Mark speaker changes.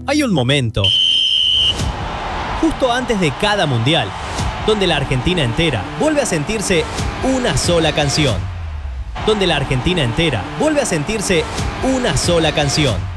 Speaker 1: Hay un momento, justo antes de cada mundial, donde la Argentina entera vuelve a sentirse una sola canción. Donde la Argentina entera vuelve a sentirse una sola canción.